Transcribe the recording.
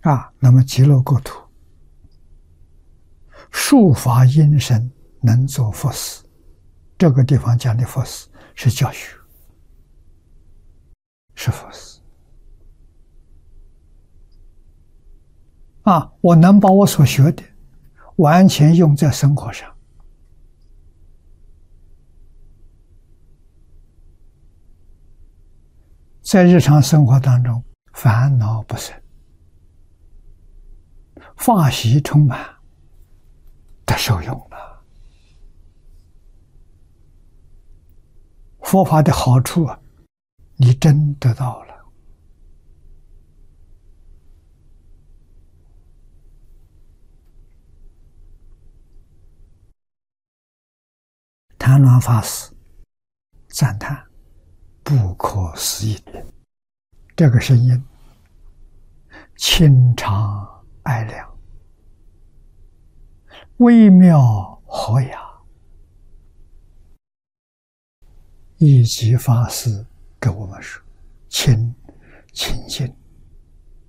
那么极乐国土术法因身能做佛事，这个地方讲的佛事是教学，是佛事。我能把我所学的完全用在生活上，在日常生活当中烦恼不生，法喜充满，得受用了。佛法的好处你真得到了。谭鸾法师赞叹不可思议的这个声音，清长爱良，微妙和雅。一即法师给我们说，清净